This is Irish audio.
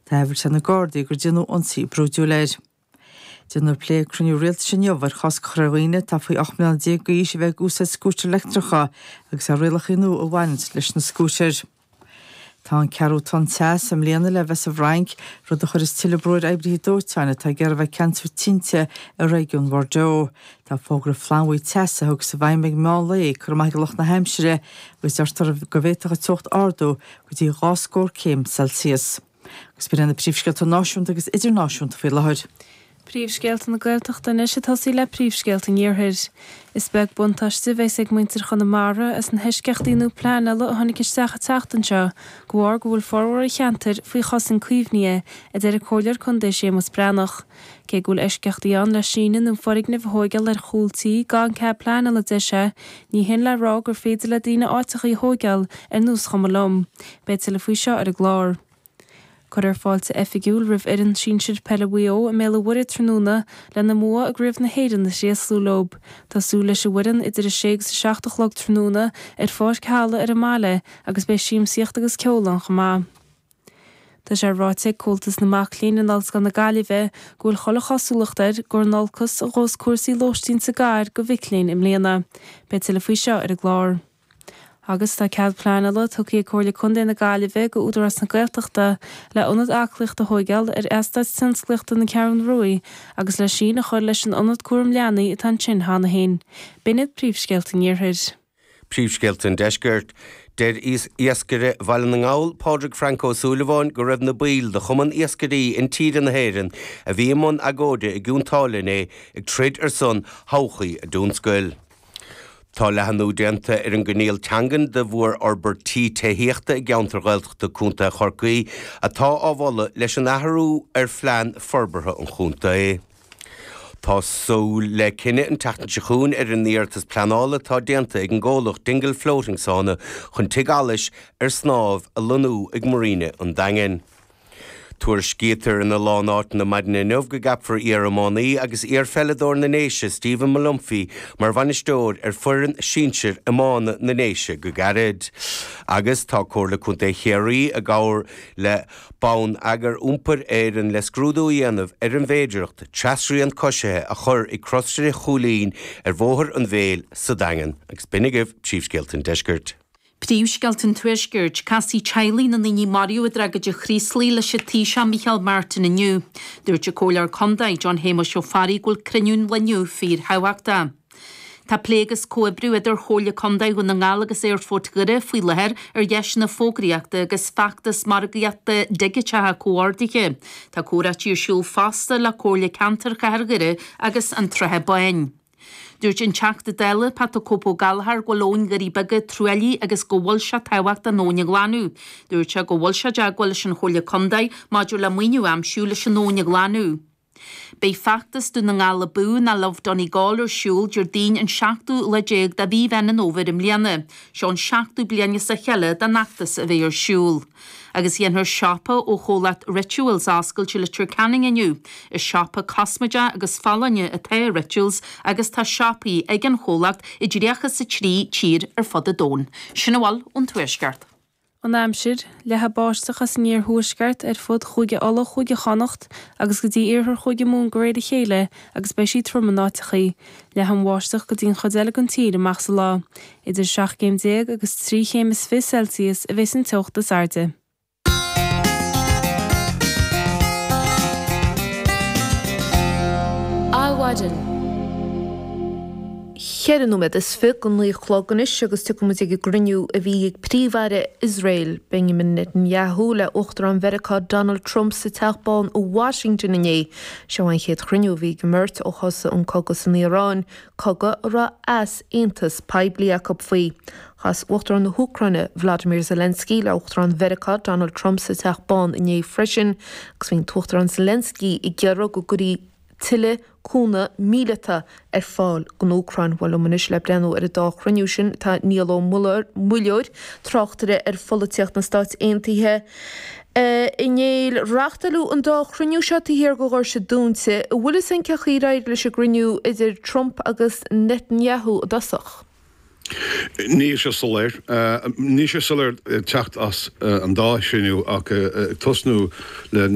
Tá bhfuil se na Gardaí gur déanú ionsaí brúdú leir. Déanú lé cruniú réalta sin neomhar chas chraghine tá faoi 8 milliún déag go is bheith úsa scúteir leictreacha agus a rialach inú a bhaint leis na scúteir. Tá an cearú tan teas am léana le bheits a bhrainc rud a chur is tilebróid eibrití dóiteanna tá gur bheith cancer tinte a réigiún Bordeaux. Tá fógra flámhaí teasa thug sa bhaim meid meán le chur maigeach na Hampshire gus deartar go bhéiteach a tucht ardú go dtí 2 céim Celsius. Gus bíar na príomhscéalta náisiúnta agus idirnáisiúnta faoi láthair. Príomhscéalta na Gaeltachta is sé tasí le príomhscéalta níorthir. Is beag buntáiste bheits ag muintir chun na mara as an heisceachtaíú plán eile a tháinig is seacha teachtanseo go bhfuil forhar a cheantar faoi chas an cuimhní a d cóilear chun dé sé mas breanach. Cé gúil eisceachtaí an le síine nó forig na bhthóigeal ar chúltaí gan ce plán eile deise, ní hin le rá gur féidir le daoine áiteach í thóigeal ar nús chamalom, beit le faoi seo ar a glár. Cur fáilte effigiúil rih an sínsir Pelawio a méle bhuiir tróna le na mua a gríomh na héireann na séaslú lob. Tású leis a bhuiin idir a 6 log tróna ar fáis ceala ar a máile agus bé síim siocht agus ceolan chomá. Tá sé ráte cóiltas na maclín an alts gan na Gaillimhe gúil cholachasúlaachtar gur nolcas a rós cuasaí lóistín sa gáir go bhiclín im léana. Beit le faoi seo ar a glár. Agus tá cead plánala tuí cóirla chundé na Gaillimhe go údarras na Gaeltachta le ionad aclacht a thóigeal ar eastáid sanscliachta na Ceann Rúi agus le sin a chuir leis an ionad cuairm leanaí atá sin hána hain. B'inad príomhscéalta níorthir. Príomhscéalta deisgurt. Der is iascire bhailean an gáil Pádraig Franco Súleháin go raibh na bíl de chuman iascarí in tír na héireann a bhí man agóide i gúntálainn ag trid ar son háchaí a dúnscoil. Tá lehanú déanta ar an gníal teangan de bhuair orbertí téhéachta i gceantar Gaeltachta cúnta Chorcaí atá ábhla leis an athrú ar phlean forbartha an chúnta é. Tá súil le cinenne an tatan siún ar an níortas planála tá déanta ag an ggólach dingle floating sána chun tigáis ar snámh a lunú ag maríne an daingen. Tuair scítar in na lánáit na maidna nuamh go gapfar Iarmánaí agus Iarfelladóir na Néise Stephen Malumphí mar bhainisteoir ar fuireann sínsir amána na Néise go garid. Agus tá cóirla chunta chéirí a gáir le bán agar úmpar éireann le scrúdú dhéanamh ar an bhéidireacht treasraí an coisithe a chur i crostre cholín ar bmhóthar an bhéal sa daingen agus binigh príomhscéalta deisgurt. Príomhscéalta tuaisgirt casí Chailí na níní Mario a dragaide chríslí le sé tíise Michael Martin iniu. Dúirte cóilear condaid John Hamish ó farí gúil criniún leniu fír hahaachta. Tá plégus cóibrú idir chóla condaid go na ngálagus ar fótgure faoi lethir ar dheis na fógraíachta agus factas margaíachta digitethe cóardaige. Tá córatí siúil fasta le cóla cantar chahargure agus an trothe bain. Dúirt in teachta deile pata cópó galthar go lón garíbaga truelí agus go bhfuil se tahacht a nóine glanú. Dúirt se go bhfuil se deagháil sin chola condaid maidir le muoinú am siúla sin nóine glanú. Bei factas dú na ngála bú na lomh donní gáil ar siúil gur daoin an 7 le 10 da bhí bhenan óver im líana. Seán 7 bliana sa cheile da nachtas a bheith ar siúil. Agus dhéanthar seapa ó chólaat rituals ascail le trúr canning iniu. Is seapa cosmaide agus fallaine a tae rituals agus tá seapaí ag an chólaat I ddíreachas sa trí tír ar fod a dón. Sinna bháil ón tuaisceart. An aimsir lethe báistechas níor thuaisceart ar fud chuige alla chuige chanacht agus go dtí iarthar chuige mún go réad a chéile agus bei sí trommanáitichaí le an bháisteach go dtíon chodeile an tír amach sa lá. Idir 7 agus 3 Celsius a bheits an teocht as airde. Áhaidan. Cheanú med is fi an lí chláganis agus tu mu ag griniú a bhí ag príomhhaire Israel Benjamin Netanyahu le uachtar an Mheiriceá Donald Trump sa teachbáin ó Washington inné. Seo an chéad griniú bhí gomeirt ó chosa an cogus in Iarán coga ra as Aontas pebliach op faoi. Chas uachtar an Ucraine Vladimir Zelensky le uachtar an Mheiriceá Donald Trump sa teachbáin inné freisin agus bhín tuachtar an Zelensky I gcearra go gurí tile cúna míleta ar fáil gon Ucrain bhfuil munis le brenn ar a dá chraniú sin tá Níl Ó Muilleoir tráchtare ar foliteocht na Stáit Aontaithe. Inéil reachtalú an dá chraniú seo hir go gáir se dúnta, bhfuil san cechaíráid leis a griniú idir Trump agus Netanyahu dasach. Ní sé soléir techt as an dá sinú ach tosnú le